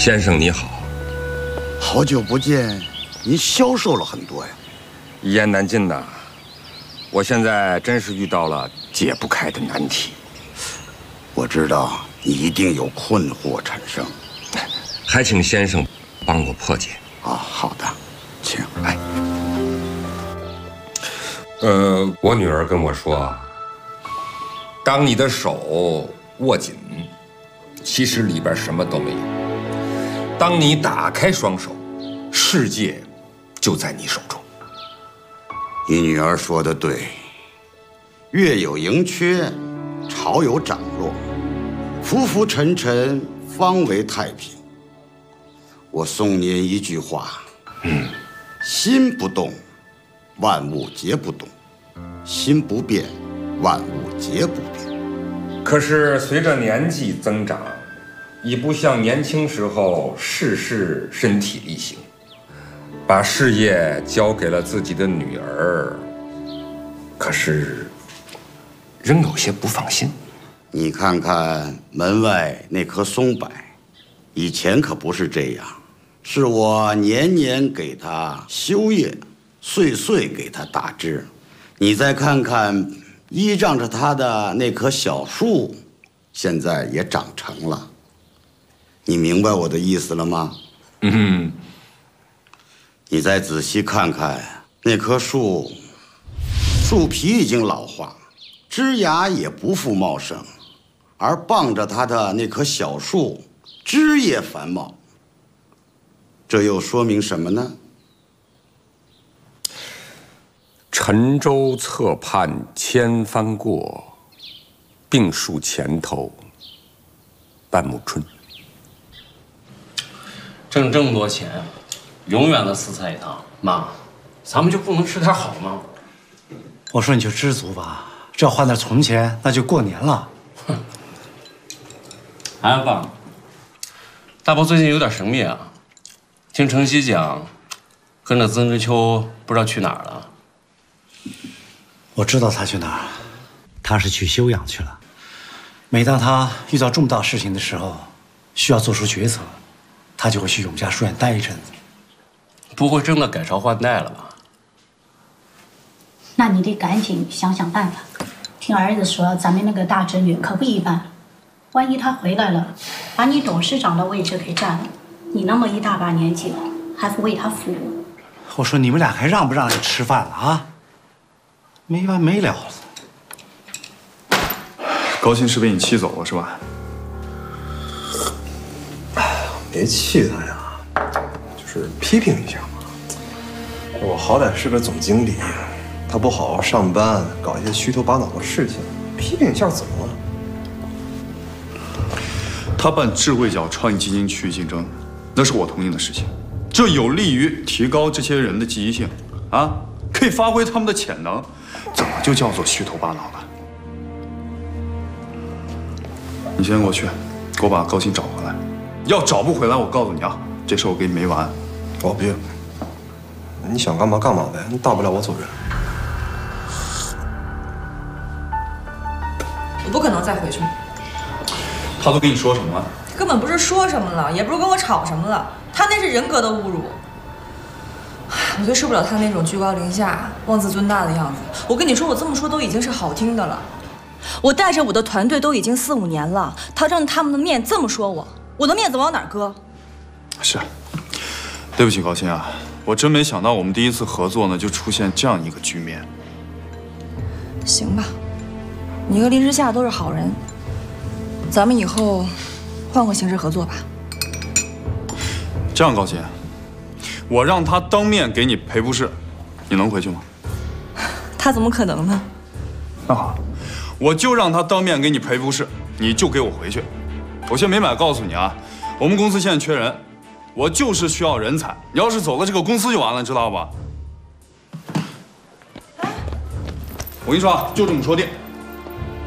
先生你好， 好久不见，您消瘦了很多呀。 一言难尽呐。我现在真是遇到了解不开的难题。 我知道你一定有困惑产生， 还请先生帮我破解。 好的，请来。我女儿跟我说，当你的手握紧，其实里边什么都没有；当你打开双手，世界就在你手中。 你女儿说的对，月有盈缺，潮有涨落，浮浮沉沉方为太平。我送您一句话：心不动，万物皆不动；心不变，万物皆不变。 可是随着年纪增长，已不像年轻时候事事身体力行，把事业交给了自己的女儿，可是仍有些不放心。 你看看门外那棵松柏，以前可不是这样，是我年年给它修叶，岁岁给它打枝。你再看看依仗着它的那棵小树，现在也长成了。你明白我的意思了吗？你再仔细看看那棵树，树皮已经老化，枝芽也不复茂盛，而傍着它的那棵小树，枝叶繁茂。这又说明什么呢？ 沉舟侧畔千帆过，病树前头半亩春。 挣这么多钱，永远的死菜一汤。妈，咱们就不能吃点好吗？ 我说你就知足吧，这要换点从前，那就过年了。 哼。哎，爸，大伯最近有点神秘啊。听晨曦讲，跟着曾之秋不知道去哪儿了。 我知道他去哪儿，他是去休养去了。每当他遇到重大事情的时候，需要做出决策，他就会去永嘉书院待一阵子。 不会真的改朝换代了吧？ 那你得赶紧想想办法。听儿子说，咱们那个大侄女可不一般，万一她回来了，把你董事长的位置给占了，你那么一大把年纪了，还不为她服务？ 我说你们俩还让不让人吃饭了啊？没完没了了。 高鑫是被你气走了是吧？ 别气他呀，就是批评一下嘛。我好歹是个总经理，他不好好上班，搞一些虚头巴脑的事情，批评一下怎么了？ 他办智慧角创意基金区域竞争，那是我同意的事情，这有利于提高这些人的积极性，可以发挥他们的潜能，怎么就叫做虚头巴脑了？你先过去，给我把高鑫找回来。要找不回来，我告诉你啊，这事我跟你没完。 哦，别，你想干嘛干嘛呗，大不了我走人。 我不可能再回去。 他都跟你说什么了？ 根本不是说什么了，也不是跟我吵什么了，他那是人格的侮辱。我最受不了他那种居高临下、妄自尊大的样子。我跟你说，我这么说都已经是好听的了。我带着我的团队都已经4、5年了，他当着他们的面这么说我，我的面子往哪儿搁？ 是，对不起高鑫啊，我真没想到我们第一次合作呢就出现这样一个局面。 行吧，你和林之夏都是好人，咱们以后换个形式合作吧。 这样高鑫，我让他当面给你赔不是，你能回去吗？ 他怎么可能呢？ 那好，我就让他当面给你赔不是，你就给我回去。我先没买，告诉你啊，我们公司现在缺人，我就是需要人才。你要是走了，这个公司就完了，知道吧？我跟你说啊，就这么说定。